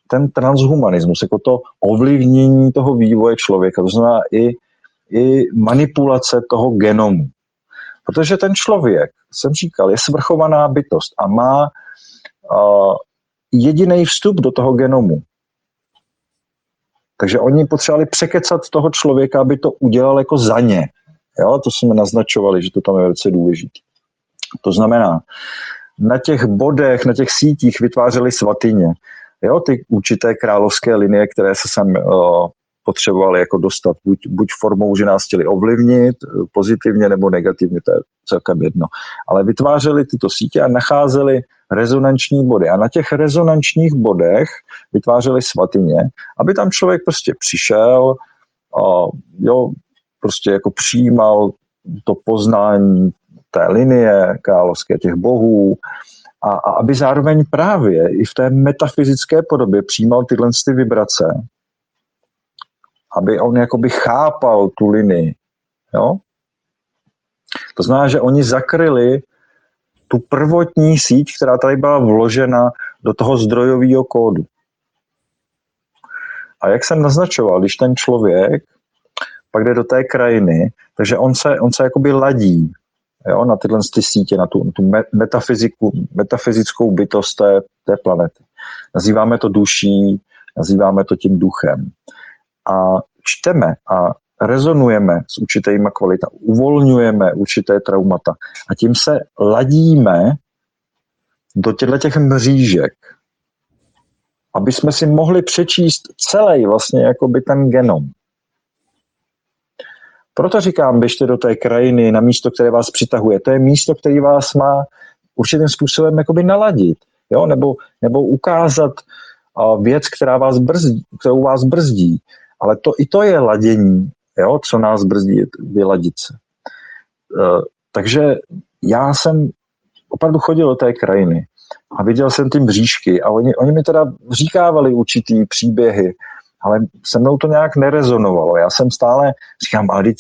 ten transhumanismus, jako to ovlivnění toho vývoje člověka, to znamená i manipulace toho genomu. Protože ten člověk, jsem říkal, je svrchovaná bytost a má jediný vstup do toho genomu. Takže oni potřebovali překecat toho člověka, aby to udělal jako za ně. Jo, to jsme naznačovali, že to tam je velice důležité. To znamená, na těch bodech, na těch sítích vytvářeli svatyně. Jo, ty určité královské linie, které se sem potřebovali jako dostat, buď formou, že nás chtěli ovlivnit pozitivně nebo negativně, to je celkem jedno. Ale vytvářeli tyto sítě a nacházeli rezonanční body. A na těch rezonančních bodech vytvářeli svatyně, aby tam člověk prostě přišel, prostě jako přijímal to poznání té linie královské, těch bohů, a aby zároveň právě i v té metafyzické podobě přijímal tyhle ty vibrace, aby on jakoby chápal tu linii. Jo? To znamená, že oni zakryli tu prvotní síť, která tady byla vložena do toho zdrojového kódu. A jak jsem naznačoval, když ten člověk pak jde do té krajiny, takže on se jakoby ladí, jo, na tyhle ty sítě, na tu metafyzickou bytost té planety. Nazýváme to duší, nazýváme to tím duchem. A čteme a rezonujeme s určitýma kvalitami, uvolňujeme určité traumata a tím se ladíme do těch mřížek, aby jsme si mohli přečíst celý vlastně jakoby ten genom. Proto říkám, běžte do té krajiny na místo, které vás přitahuje. To je místo, které vás má určitým způsobem jakoby naladit, jo? Nebo ukázat věc, kterou vás brzdí. Ale to je ladění, jo? Co nás brzdí, vyladit se. Takže já jsem opravdu chodil do té krajiny a viděl jsem ty mřížky a oni mi teda říkávali určitý příběhy, ale se mnou to nějak nerezonovalo. Já jsem stále říkám, ale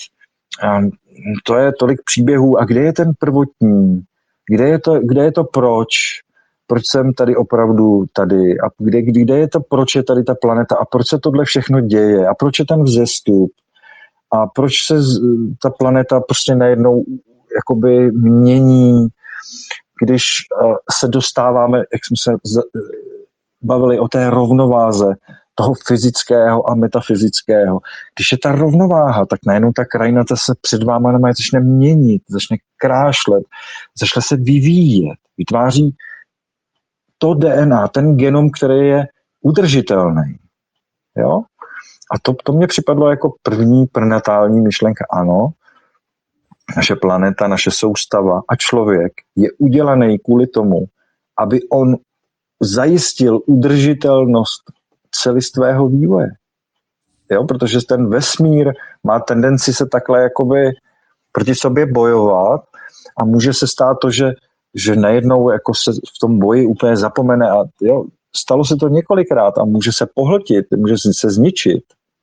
to je tolik příběhů a kde je ten prvotní? Kde je to proč? Proč jsem tady opravdu tady? A kde je to, proč je tady ta planeta? A proč se tohle všechno děje? A proč je ten vzestup? A proč se ta planeta prostě najednou jakoby mění, když se dostáváme, jak jsme se bavili o té rovnováze toho fyzického a metafyzického. Když je ta rovnováha, tak najednou ta krajina se před váma začne měnit, začne krášlet, začne se vyvíjet, vytváří to DNA, ten genom, který je udržitelný. Jo? A to mě připadlo jako první prenatální myšlenka. Ano, naše planeta, naše soustava a člověk je udělaný kvůli tomu, aby on zajistil udržitelnost celistvého vývoje. Jo? Protože ten vesmír má tendenci se takhle jakoby proti sobě bojovat a může se stát to, že najednou jako se v tom boji úplně zapomene a jo, stalo se to několikrát a může se pohltit, může se zničit.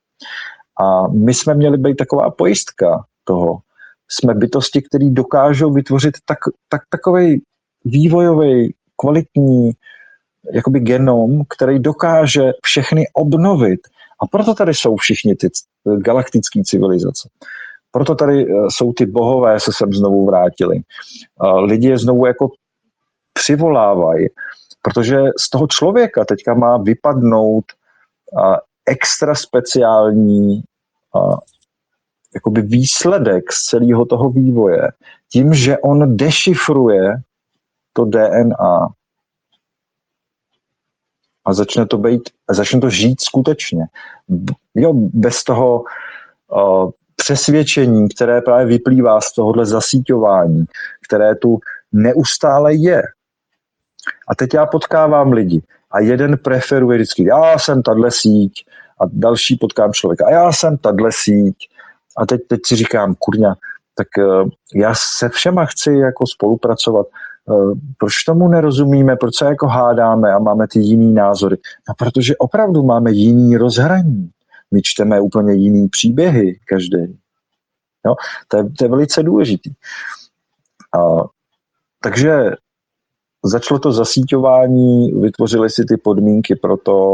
A my jsme měli být taková pojistka toho. Jsme bytosti, které dokážou vytvořit takovej vývojový, kvalitní jakoby genom, který dokáže všechny obnovit. A proto tady jsou všichni ty galaktické civilizace. Proto tady jsou ty bohové, se sem znovu vrátili. Lidi je znovu jako přivolávají, protože z toho člověka teďka má vypadnout extra speciální jakoby výsledek z celého toho vývoje. Tím, že on dešifruje to DNA a začne to žít skutečně. Jo, bez toho přesvědčení, které právě vyplývá z tohohle zasíťování, které tu neustále je. A teď já potkávám lidi a jeden preferuje vždycky, já jsem tahle síť a další potkám člověka a já jsem tahle síť a teď si říkám, kurňa, tak já se všema chci jako spolupracovat. Proč tomu nerozumíme, proč se jako hádáme a máme ty jiný názory? No, protože opravdu máme jiný rozhraní. My čteme úplně jiný příběhy každý. Jo? To je velice důležitý. Takže začalo to zasíťování, vytvořili si ty podmínky pro to,